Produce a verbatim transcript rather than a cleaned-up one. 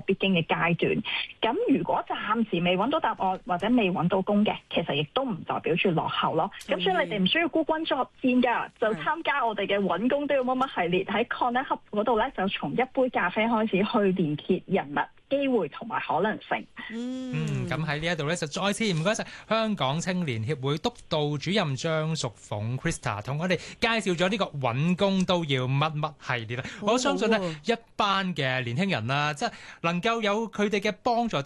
必經嘅階段。咁如果暫時未揾到答案或者未揾到工嘅，其實亦都唔代表住落後咯。咁、嗯、所以你哋唔需要孤軍作戰㗎，就參加我哋嘅揾工都要乜乜系列，喺 Connect Hub 嗰度咧，就從一杯咖啡開始去連結人物、機會同埋可能性。 嗯，咁喺呢一度咧，就再次唔該晒香港青年協會督導主任張淑鳳 Krista 同我哋介紹咗呢個揾工都要乜乜系列啦。我相信咧，一班嘅年輕人啦，即係能夠有佢哋嘅幫助。